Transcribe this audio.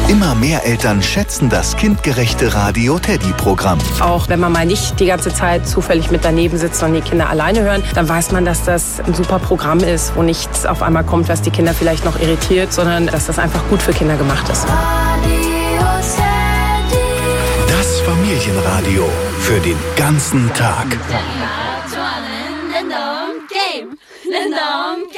Immer mehr Eltern schätzen das kindgerechte Radio-Teddy-Programm. Auch wenn man mal nicht die ganze Zeit zufällig mit daneben sitzt und die Kinder alleine hören, dann weiß man, dass das ein super Programm ist, wo nichts auf einmal kommt, was die Kinder vielleicht noch irritiert, sondern dass das einfach gut für Kinder gemacht ist. Das Familienradio für den ganzen Tag.